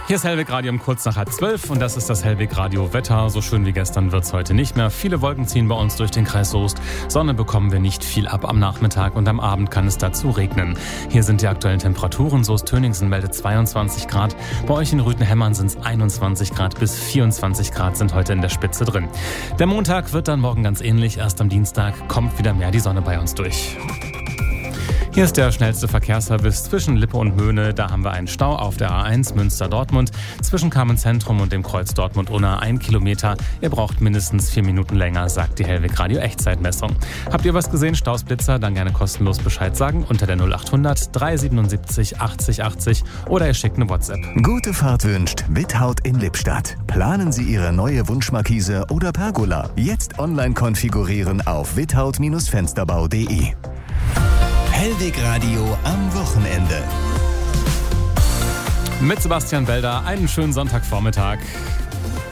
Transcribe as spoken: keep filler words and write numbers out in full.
Hier ist Hellweg Radio um kurz nach halb zwölf und das ist das Hellweg Radio Wetter. So schön wie gestern wird's heute nicht mehr. Viele Wolken ziehen bei uns durch den Kreis Soest. Sonne bekommen wir nicht viel ab am Nachmittag und am Abend kann es dazu regnen. Hier sind die aktuellen Temperaturen. Soest-Tönningsen meldet zweiundzwanzig Grad. Bei euch in Rüthen-Hemmern sind es einundzwanzig Grad bis vierundzwanzig Grad sind heute in der Spitze drin. Der Montag wird dann morgen ganz ähnlich. Erst am Dienstag kommt wieder mehr die Sonne bei uns durch. Hier ist der schnellste Verkehrsservice zwischen Lippe und Möhne. Da haben wir einen Stau auf der A eins Münster-Dortmund. Zwischen Kamenz-Zentrum und dem Kreuz Dortmund-Unna ein Kilometer. Ihr braucht mindestens vier Minuten länger, sagt die Hellweg Radio Echtzeitmessung. Habt ihr was gesehen, Staus, Blitzer? Dann gerne kostenlos Bescheid sagen unter der null achthundert dreihundertsiebenundsiebzig achtzig achtzig oder ihr schickt eine WhatsApp. Gute Fahrt wünscht Without in Lippstadt. Planen Sie Ihre neue Wunschmarkise oder Pergola. Jetzt online konfigurieren auf without Fensterbau punkt de. Hellweg Radio am Wochenende. Mit Sebastian Belder einen schönen Sonntagvormittag.